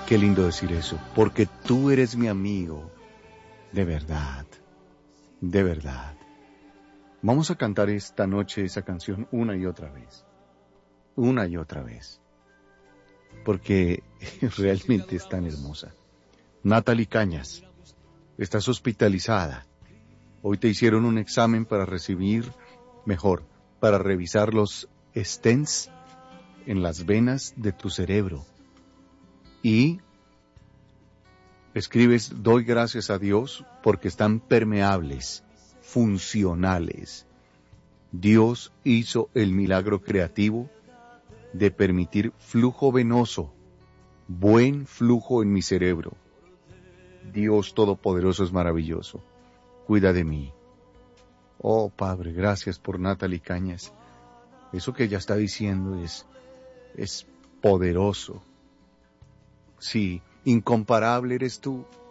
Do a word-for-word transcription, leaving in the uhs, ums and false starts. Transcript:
Qué lindo decir eso, porque tú eres mi amigo, de verdad, de verdad. Vamos a cantar esta noche esa canción una y otra vez, una y otra vez, porque realmente es tan hermosa. Natalie Cañas, estás hospitalizada. Hoy te hicieron un examen para recibir, mejor, para revisar los stents en las venas de tu cerebro. Y escribes, doy gracias a Dios porque están permeables, funcionales. Dios hizo el milagro creativo de permitir flujo venoso, buen flujo en mi cerebro. Dios Todopoderoso es maravilloso. Cuida de mí. Oh, Padre, gracias por Natalie Cañas. Eso que ella está diciendo es, es poderoso. Sí, incomparable eres tú.